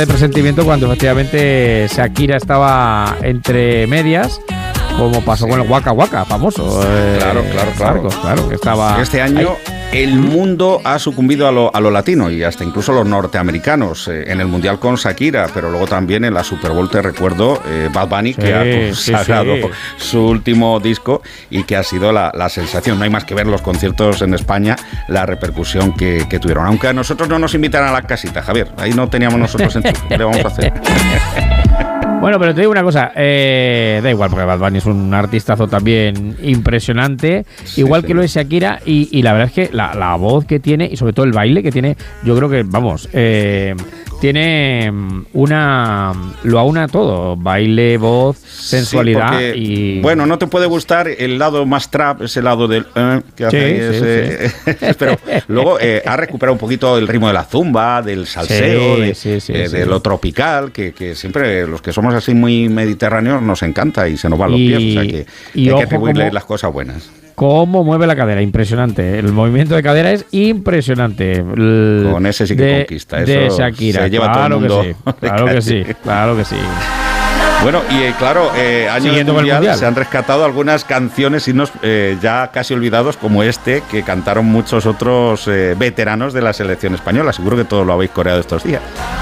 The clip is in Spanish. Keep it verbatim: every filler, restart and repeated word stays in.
de presentimiento cuando efectivamente Shakira estaba entre medias, como pasó sí. con el Waka Waka famoso. Eh, claro, claro, claro. Marcos, claro, que estaba este año ahí. El mundo ha sucumbido a lo, a lo latino y hasta incluso los norteamericanos eh, en el Mundial con Shakira, pero luego también en la Super Bowl, te recuerdo, eh, Bad Bunny, sí, que ha consagrado sí, sí. su último disco y que ha sido la, la sensación. No hay más que ver los conciertos en España, la repercusión que, que tuvieron. Aunque a nosotros no nos invitaran a la casita, Javier, ahí no teníamos nosotros en ¿qué le vamos a hacer? Bueno, pero te digo una cosa, eh, da igual, porque Bad Bunny es un artistazo también impresionante, sí, igual sí. que lo es Shakira, y, y la verdad es que la, la voz que tiene, y sobre todo el baile que tiene, yo creo que, vamos, eh, tiene una... lo aúna todo, baile, voz, sensualidad sí, porque, y... Bueno, no te puede gustar el lado más trap, ese lado del... Eh, que hace sí, ahí, ese, sí, sí. Pero luego eh, ha recuperado un poquito el ritmo de la zumba, del salseo, sí, de, sí, sí, eh, sí. de lo tropical, que, que siempre los que somos así muy mediterráneos nos encanta y se nos van los y, pies, o sea que y hay ojo que atribuirle como, las cosas buenas. Cómo mueve la cadera, impresionante. El movimiento de cadera es impresionante. El, Con ese sí que de, conquista. Eso de Shakira. se lleva claro todo el mundo. Que sí, claro que sí, claro que sí. Bueno, y eh, claro, eh, año del mundial, mundial se han rescatado algunas canciones, himnos eh, ya casi olvidados, como este, que cantaron muchos otros eh, veteranos de la selección española. Seguro que todos lo habéis coreado estos días.